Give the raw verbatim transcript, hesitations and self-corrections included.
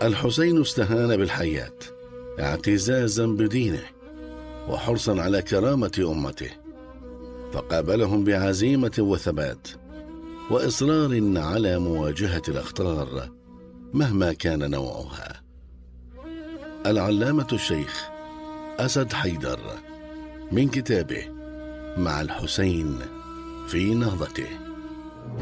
الحسين استهان بالحياة اعتزازا بدينه وحرصا على كرامة أمته، فقابلهم بعزيمة وثبات وإصرار على مواجهة الأخطار مهما كان نوعها. العلامة الشيخ أسد حيدر، من كتابه مع الحسين في نهضته.